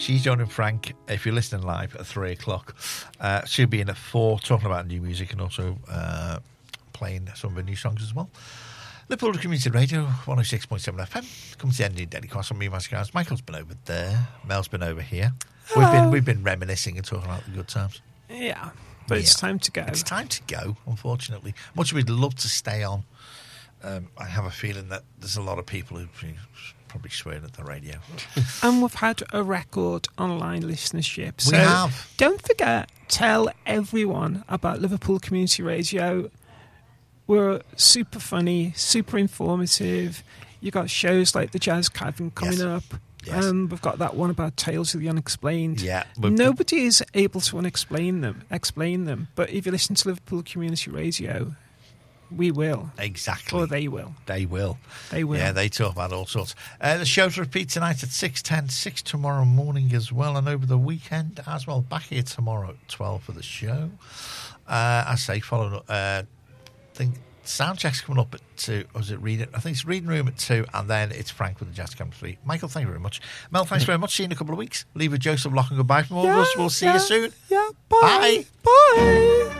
She's joining Frank, if you're listening live, at 3 o'clock. She'll be in at 4, talking about new music and also playing some of her new songs as well. Liverpool Community Radio, 106.7 FM. Comes to the end of Daily Cross on me, Mascars. Michael's been over there. Mel's been over here. We've been reminiscing and talking about the good times. Yeah, but it's time to go. It's time to go, unfortunately. Much as we'd love to stay on, I have a feeling that there's a lot of people who probably swearing at the radio. And we've had a record online listenership. So we have. Don't forget, tell everyone about Liverpool Community Radio. We're super funny, super informative. You've got shows like the Jazz Cavern coming up. Yes. We've got that one about Tales of the Unexplained. Yeah, nobody is able to explain them. But if you listen to Liverpool Community Radio, we will. Exactly. Or they will. They will. They will. Yeah, they talk about all sorts. The show's repeat tonight at 6:10, 6 tomorrow morning as well, and over the weekend as well. Back here tomorrow at 12 for the show. I say, follow. I think Soundcheck's coming up at 2. Or is it Reading? I think it's Reading Room at 2, and then it's Frank with the Jazz Camp 3. Michael, thank you very much. Mel, thanks very much. See you in a couple of weeks. Leave with Joseph Lock and goodbye from all of us. We'll see you soon. Yeah, bye. Bye. Bye.